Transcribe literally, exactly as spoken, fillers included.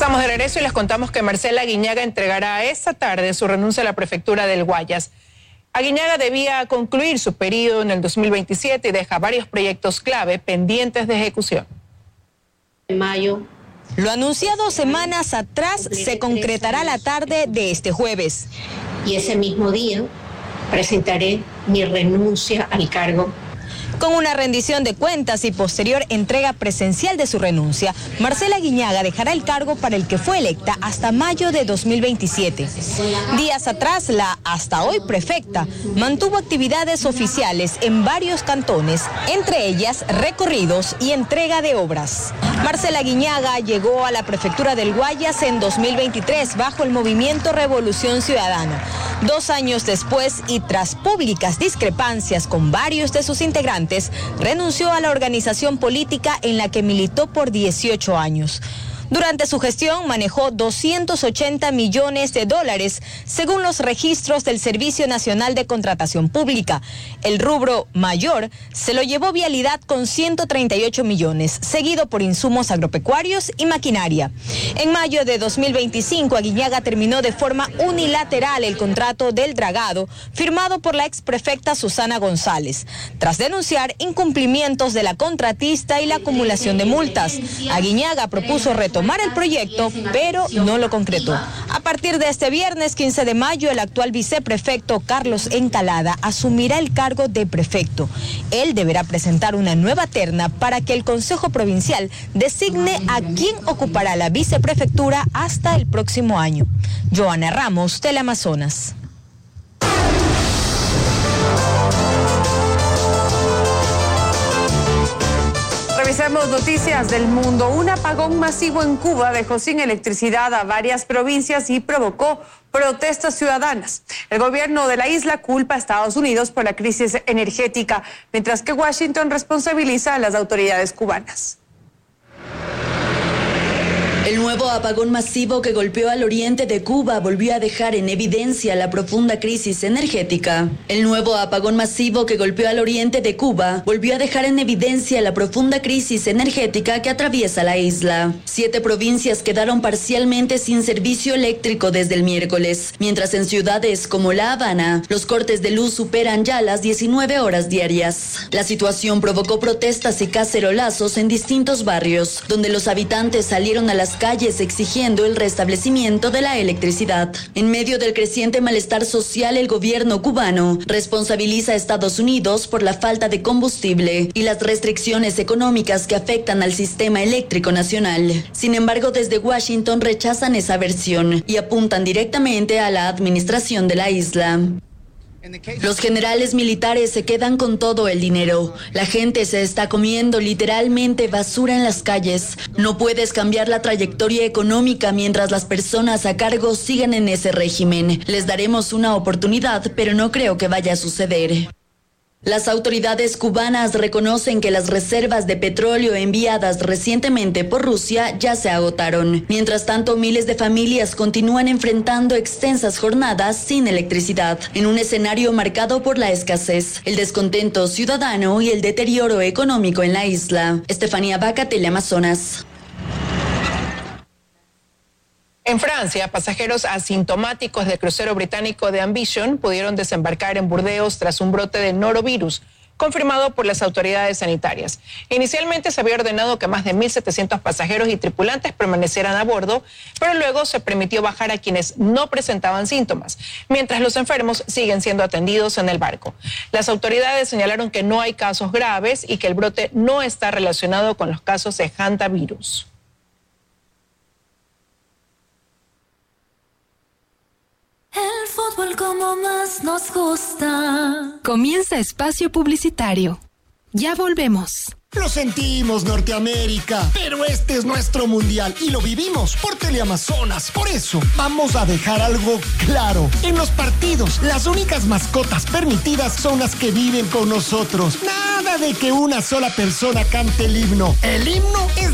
Estamos de regreso y les contamos que Marcela Aguiñaga entregará esta tarde su renuncia a la prefectura del Guayas. Aguiñaga debía concluir su periodo en el dos mil veintisiete y deja varios proyectos clave pendientes de ejecución. En mayo. Lo anunciado semanas atrás se concretará la tarde de este jueves. Y ese mismo día presentaré mi renuncia al cargo. Con una rendición de cuentas y posterior entrega presencial de su renuncia, Marcela Aguiñaga dejará el cargo para el que fue electa hasta mayo de dos mil veintisiete. Días atrás, la hasta hoy prefecta mantuvo actividades oficiales en varios cantones, entre ellas recorridos y entrega de obras. Marcela Aguiñaga llegó a la prefectura del Guayas en dos mil veintitrés bajo el movimiento Revolución Ciudadana. Dos años después y tras públicas discrepancias con varios de sus integrantes, renunció a la organización política en la que militó por dieciocho años. Durante su gestión manejó doscientos ochenta millones de dólares, según los registros del Servicio Nacional de Contratación Pública. El rubro mayor se lo llevó Vialidad con ciento treinta y ocho millones, seguido por insumos agropecuarios y maquinaria. En mayo de dos mil veinticinco, Aguiñaga terminó de forma unilateral el contrato del dragado, firmado por la exprefecta Susana González, tras denunciar incumplimientos de la contratista y la acumulación de multas. Aguiñaga propuso retomar tomar el proyecto, pero no lo concretó. A partir de este viernes quince de mayo, el actual viceprefecto Carlos Encalada asumirá el cargo de prefecto. Él deberá presentar una nueva terna para que el Consejo Provincial designe a quién ocupará la viceprefectura hasta el próximo año. Joana Ramos, Teleamazonas. Revisemos noticias del mundo. Un apagón masivo en Cuba dejó sin electricidad a varias provincias y provocó protestas ciudadanas. El gobierno de la isla culpa a Estados Unidos por la crisis energética, mientras que Washington responsabiliza a las autoridades cubanas. El nuevo apagón masivo que golpeó al oriente de Cuba volvió a dejar en evidencia la profunda crisis energética. El nuevo apagón masivo que golpeó al oriente de Cuba volvió a dejar en evidencia la profunda crisis energética que atraviesa la isla. Siete provincias quedaron parcialmente sin servicio eléctrico desde el miércoles, mientras en ciudades como La Habana, los cortes de luz superan ya las diecinueve horas diarias. La situación provocó protestas y cacerolazos en distintos barrios, donde los habitantes salieron a las calles exigiendo el restablecimiento de la electricidad. En medio del creciente malestar social, el gobierno cubano responsabiliza a Estados Unidos por la falta de combustible y las restricciones económicas que afectan al sistema eléctrico nacional. Sin embargo, desde Washington rechazan esa versión y apuntan directamente a la administración de la isla. Los generales militares se quedan con todo el dinero. La gente se está comiendo literalmente basura en las calles. No puedes cambiar la trayectoria económica mientras las personas a cargo siguen en ese régimen. Les daremos una oportunidad, pero no creo que vaya a suceder. Las autoridades cubanas reconocen que las reservas de petróleo enviadas recientemente por Rusia ya se agotaron. Mientras tanto, miles de familias continúan enfrentando extensas jornadas sin electricidad, en un escenario marcado por la escasez, el descontento ciudadano y el deterioro económico en la isla. Estefanía Vaca, Teleamazonas. En Francia, pasajeros asintomáticos del crucero británico de Ambition pudieron desembarcar en Burdeos tras un brote de norovirus, confirmado por las autoridades sanitarias. Inicialmente se había ordenado que más de mil setecientos pasajeros y tripulantes permanecieran a bordo, pero luego se permitió bajar a quienes no presentaban síntomas, mientras los enfermos siguen siendo atendidos en el barco. Las autoridades señalaron que no hay casos graves y que el brote no está relacionado con los casos de hantavirus. El fútbol como más nos gusta. Comienza espacio publicitario. Ya volvemos. Lo sentimos, Norteamérica, pero este es nuestro mundial y lo vivimos por Teleamazonas. Por eso, vamos a dejar algo claro. En los partidos, las únicas mascotas permitidas son las que viven con nosotros. Nada de que una sola persona cante el himno. El himno es